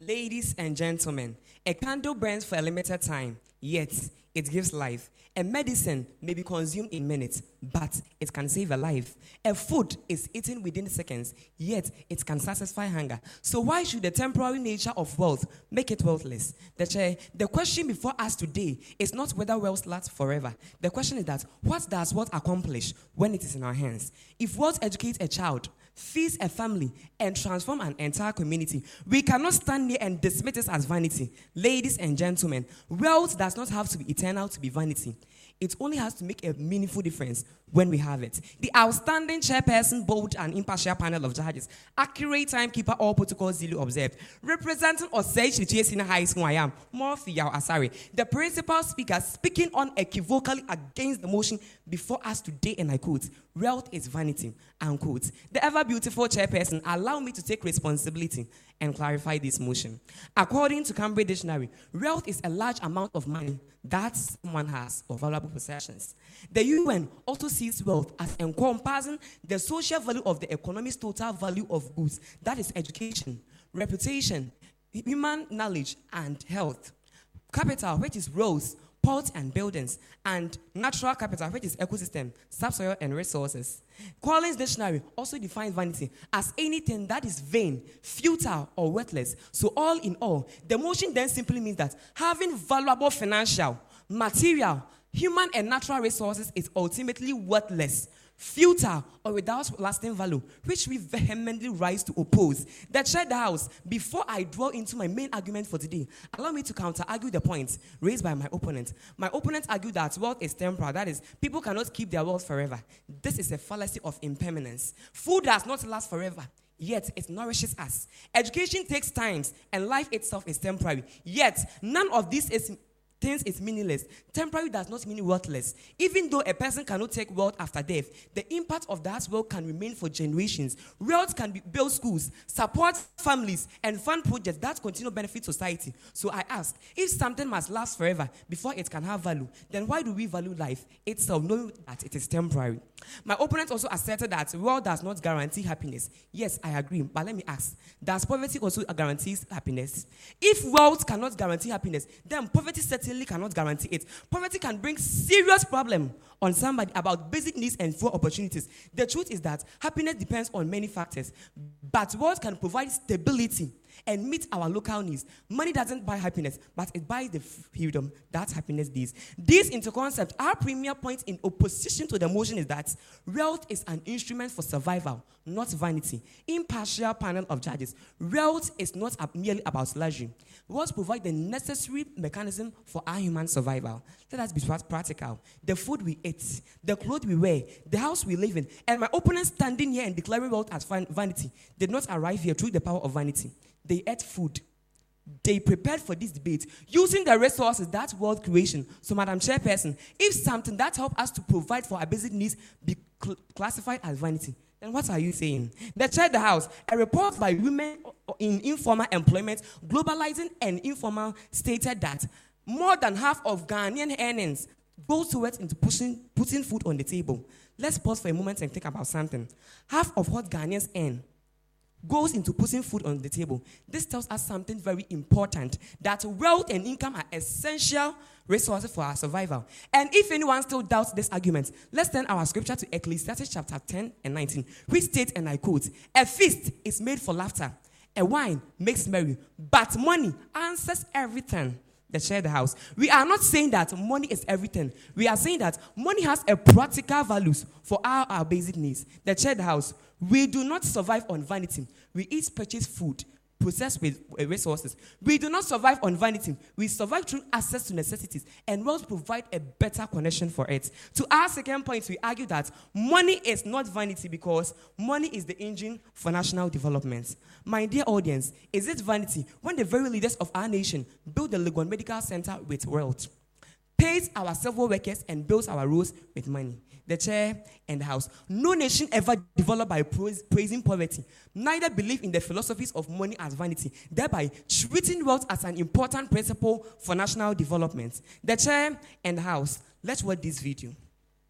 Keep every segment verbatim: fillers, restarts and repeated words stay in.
Ladies and gentlemen, a candle burns for a limited time, yet it gives life. A medicine may be consumed in minutes, but it can save a life. A food is eaten within seconds, yet it can satisfy hunger. So why should the temporary nature of wealth make it worthless? The, the question before us today is not whether wealth lasts forever. The question is that, what does wealth accomplish when it is in our hands? If wealth educates a child, feeds a family, and transform an entire community, we cannot stand here and dismiss it as vanity. Ladies and gentlemen, wealth does not have to be eternal to be vanity. It only has to make a meaningful difference when we have it. The outstanding chairperson, bold and impartial panel of judges, accurate timekeeper, all protocols duly observed, representing Osage Senior High School, I am Morphy Asari, the principal speaker, speaking unequivocally against the motion before us today, and I quote, "Wealth is vanity," unquote. The ever beautiful chairperson, allow me to take responsibility and clarify this motion. According to Cambridge Dictionary, wealth is a large amount of money that someone has or valuable possessions. The U N also sees wealth as encompassing the social value of the economy's total value of goods, that is education, reputation, human knowledge, and health. Capital, which is roads, ports and buildings, and natural capital, which is ecosystem, subsoil and resources. Collins Dictionary also defines vanity as anything that is vain, futile, or worthless. So all in all, the motion then simply means that having valuable financial, material, human and natural resources is ultimately worthless, futile, or without lasting value, which we vehemently rise to oppose. The Chair the House, before I dwell into my main argument for today, allow me to counter-argue the points raised by my opponent. My opponent argued that wealth is temporal, that is, people cannot keep their wealth forever. This is a fallacy of impermanence. Food does not last forever, yet it nourishes us. Education takes time, and life itself is temporary, yet none of this is things is meaningless. Temporary does not mean worthless. Even though a person cannot take wealth after death, the impact of that wealth can remain for generations. Wealth can be, build schools, support families, and fund projects that continue to benefit society. So I ask, if something must last forever before it can have value, then why do we value life itself, knowing that it is temporary? My opponent also asserted that wealth does not guarantee happiness. Yes, I agree, but let me ask, does poverty also guarantee happiness? If wealth cannot guarantee happiness, then poverty certainly cannot guarantee it. Poverty can bring serious problem on somebody about basic needs and full opportunities. The truth is that happiness depends on many factors, but wealth can provide stability and meet our local needs. Money doesn't buy happiness, but it buys the freedom that happiness gives. This into concept, our premier point in opposition to the motion is that wealth is an instrument for survival, not vanity. Impartial panel of judges, wealth is not merely about luxury. Wealth provides the necessary mechanism for our human survival. Let us be practical. The food we eat, the clothes we wear, the house we live in, and my opponent standing here and declaring wealth as vanity did not arrive here through the power of vanity. They ate food. They prepared for this debate using the resources that wealth creation. So, Madam Chairperson, if something that helps us to provide for our basic needs be cl- classified as vanity, then what are you saying? The Chair the House, a report by Women in Informal Employment, Globalizing and Informal, stated that more than half of Ghanaian earnings goes towards into pushing, putting food on the table. Let's pause for a moment and think about something. Half of what Ghanaians earn goes into putting food on the table. This tells us something very important, that wealth and income are essential resources for our survival. And if anyone still doubts this argument, let's turn our scripture to Ecclesiastes chapter ten and nineteen, which states, and I quote, "A feast is made for laughter, a wine makes merry, but money answers everything." The Chair the House. We are not saying that money is everything. We are saying that money has a practical values for our, our basic needs. The Chair the House. We do not survive on vanity. We eat purchased food, processed with resources. We do not survive on vanity. We survive through access to necessities, and wealth provide a better connection for it. To our second point, we argue that money is not vanity because money is the engine for national development. My dear audience, is it vanity when the very leaders of our nation build the Legon Medical Center with wealth, pays our civil workers, and builds our roads with money? The Chair and the House. No nation ever developed by praise, praising poverty, neither believe in the philosophies of money as vanity, thereby treating wealth as an important principle for national development. The Chair and the House. Let's watch this video.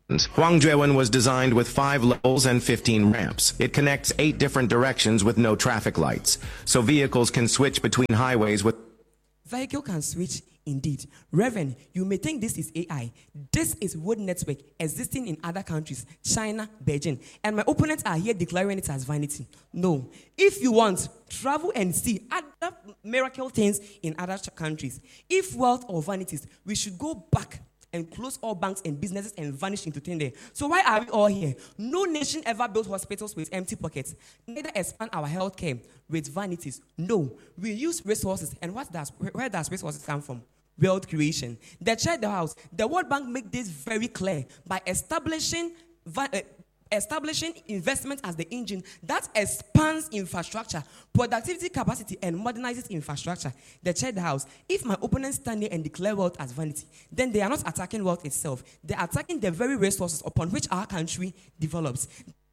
Huang Juewen was designed with five levels and fifteen ramps. It connects eight different directions with no traffic lights, so vehicles can switch between highways with... Vehicle can switch indeed. Reverend, you may think this is A I. This is road network existing in other countries, China, Beijing. And my opponents are here declaring it as vanity. No. If you want, travel and see other miracle things in other countries. If wealth or vanities, we should go back and close all banks and businesses and vanish into thin air. So why are we all here? No nation ever built hospitals with empty pockets. Neither expand our healthcare with vanities. No, we use resources. And what does where does resources come from? Wealth creation. The Church, the House, the World Bank make this very clear by establishing uh, establishing investment as the engine that expands infrastructure, productivity capacity, and modernizes infrastructure. The Church, the House, if my opponents stand here and declare wealth as vanity, then they are not attacking wealth itself. They are attacking the very resources upon which our country develops.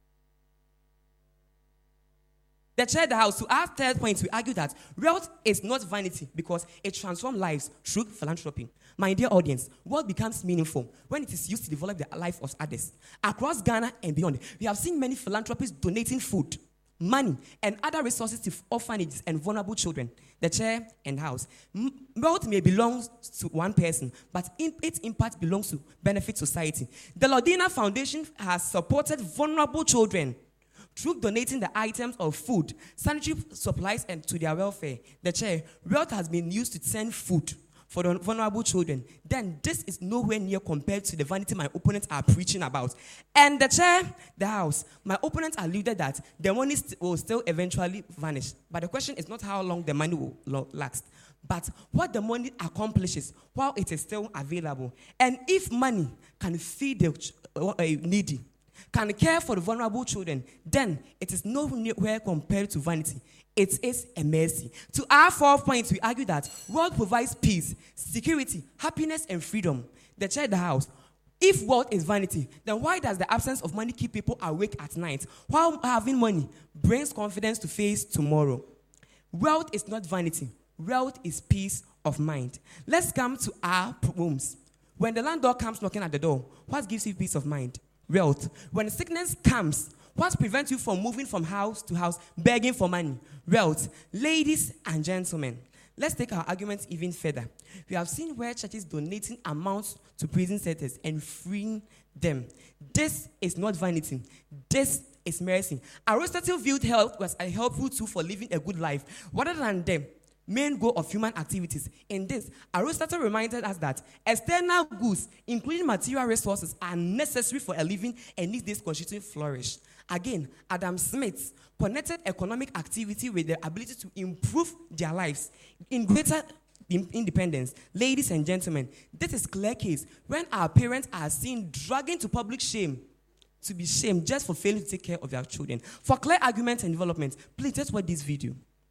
The Church, the House, to our third point, we argue that wealth is not vanity because it transforms lives through philanthropy. My dear audience, wealth becomes meaningful when it is used to develop the life of others. Across Ghana and beyond, we have seen many philanthropists donating food, money, and other resources to orphanages and vulnerable children. The Church and House. Wealth may belong to one person, but its impact belongs to benefit society. The Lodina Foundation has supported vulnerable children through donating the items of food, sanitary supplies, and to their welfare. The Church, wealth has been used to send food for the vulnerable children. Then this is nowhere near compared to the vanity my opponents are preaching about. And the Church, the House, my opponents alluded that the money st- will still eventually vanish. But the question is not how long the money will lo- last, but what the money accomplishes while it is still available. And if money can feed the ch- uh, needy, can care for the vulnerable children, then it is nowhere compared to vanity. It is a mercy. To our fourth point, we argue that wealth provides peace, security, happiness, and freedom. The Church, the House. If wealth is vanity, then why does the absence of money keep people awake at night, while having money brings confidence to face tomorrow? Wealth is not vanity. Wealth is peace of mind. Let's come to our rooms. When the landlord comes knocking at the door, what gives you peace of mind? Wealth. When sickness comes, what prevents you from moving from house to house, begging for money? Wealth. Ladies and gentlemen, let's take our arguments even further. We have seen where churches donating amounts to prison setters and freeing them. This is not vanity. This is mercy. Aristotle viewed health as a helpful tool for living a good life, rather than the main goal of human activities. In this, Aristotle reminded us that external goods, including material resources, are necessary for a living and need this constitution flourish. Again, Adam Smith connected economic activity with the ability to improve their lives in greater independence. Ladies and gentlemen, this is clear case when our parents are seen dragging to public shame, to be shamed just for failing to take care of their children. For clear arguments and development, please let's watch this video.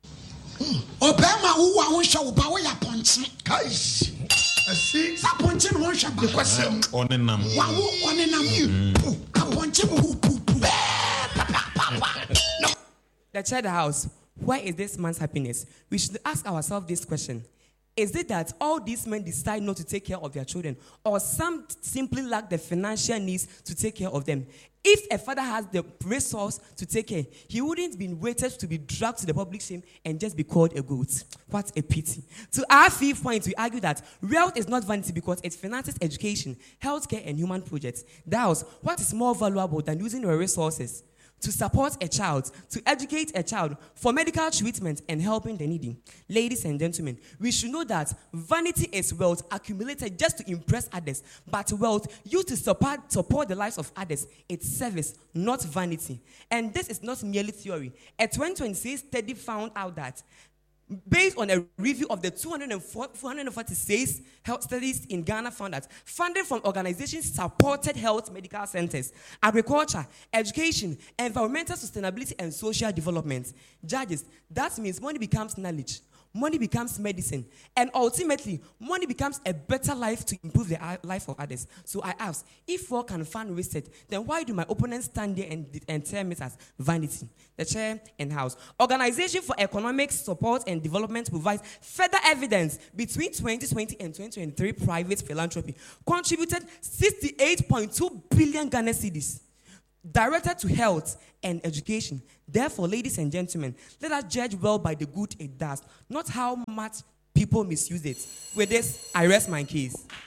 Obama who wa won show ba we ya ponche kai asi sa ponche no won shaba question onenam wa wo onenam ponche mu pu pu no. The Church, the House, where is this man's happiness? We should ask ourselves this question. Is it that all these men decide not to take care of their children, or some simply lack the financial needs to take care of them? If a father has the resource to take care, he wouldn't be waited to be dragged to the public shame and just be called a goat. What a pity. To our fifth point, we argue that wealth is not vanity because it finances education, healthcare, and human projects. Thus, what is more valuable than using your resources to support a child, to educate a child, for medical treatment and helping the needy? Ladies and gentlemen, we should know that vanity is wealth accumulated just to impress others, but wealth used to support, support the lives of others. It's service, not vanity. And this is not merely theory. A twenty twenty-six study found out that based on a review of the two hundred forty-six health studies in Ghana, found that funding from organizations supported health medical centers, agriculture, education, environmental sustainability, and social development. Judges, that means money becomes knowledge. money becomes medicine. And ultimately, money becomes a better life to improve the i- life of others. So I ask, if war can fund research, then why do my opponents stand there and, and term it as vanity? The chair and house. Organization for Economic Support and Development provides further evidence between twenty twenty and twenty twenty-three private philanthropy contributed sixty-eight point two billion Ghana cedis directed to health and education. Therefore, ladies and gentlemen, let us judge well by the good it does, not how much people misuse it. With this, I rest my case.